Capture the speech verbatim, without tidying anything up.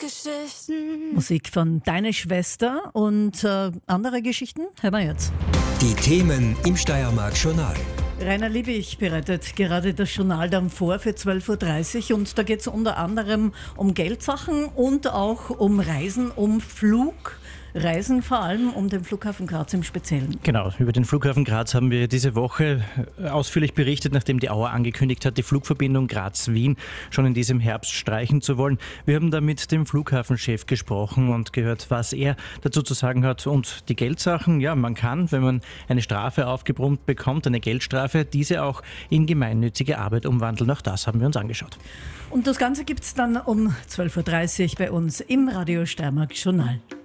Geschichten. Musik von Deine Schwester und äh, andere Geschichten hören wir jetzt. Die Themen im Steiermark-Journal. Rainer Liebig bereitet gerade das Journal dann vor für zwölf Uhr dreißig und da geht es unter anderem um Geldsachen und auch um Reisen, um Flugreisen, vor allem um den Flughafen Graz im Speziellen. Genau, über den Flughafen Graz haben wir diese Woche ausführlich berichtet, nachdem die Auer angekündigt hat, die Flugverbindung Graz-Wien schon in diesem Herbst streichen zu wollen. Wir haben da mit dem Flughafenchef gesprochen und gehört, was er dazu zu sagen hat. Und die Geldsachen, ja, man kann, wenn man eine Strafe aufgebrummt bekommt, eine Geldstrafe, diese auch in gemeinnützige Arbeit umwandeln. Auch das haben wir uns angeschaut. Und das Ganze gibt es dann um zwölf Uhr dreißig bei uns im Radio Steiermark Journal.